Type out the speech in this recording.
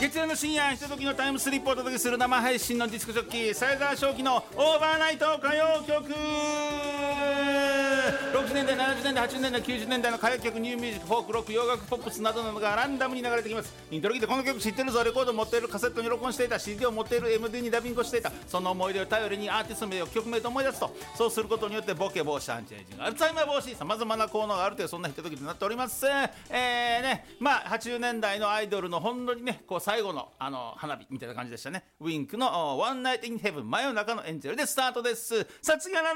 月曜の深夜ひとときのタイムスリップをお届けする生配信のディスクジョッキー沢田正樹のオーバーナイト歌謡曲。60年代70年代80年代90年代の歌謡曲、ニューミュージック、フォーク、ロック、洋楽、ポップスなどなどがランダムに流れてきます。イントロ聞いてこの曲知ってるぞ、レコードを持っている、カセットに録音していた、 CD を持っている、 MD にダビングをしていた、その思い出を頼りにアーティスト名を曲名と思い出すと、そうすることによってボケ防止、アンチエイジング、アルツハイマー防止、さまざまな効能があるという、そんなひとときとなっております。80年代のアイドルの本当にね、こう最後の花火みたいな感じでしたね。ウィンクのワンナイトインヘブン、真夜中のエンジェルでスタートです。さあ次は